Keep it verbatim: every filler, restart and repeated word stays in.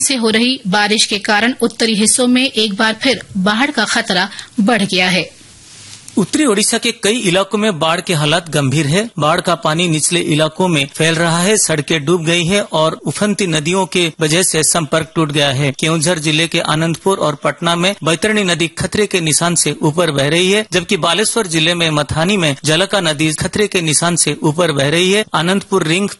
से हो रही बारिश के कारण उत्तरी हिस्सों में एक बार फिर बाढ़ का खतरा बढ़ गया है। उत्तरी ओडिशा के कई इलाकों में बाढ़ के हालात गंभीर है। बाढ़ का पानी निचले इलाकों में फैल रहा है, सड़कें डूब गई है और उफनती नदियों के वजह से संपर्क टूट गया है। केवंझर जिले के आनंदपुर और पटना में बैतरणी नदी खतरे के निशान से ऊपर बह रही है, जबकि बालेश्वर जिले में मथानी में जलका नदी खतरे के निशान से ऊपर बह रही है। आनंदपुर रिंग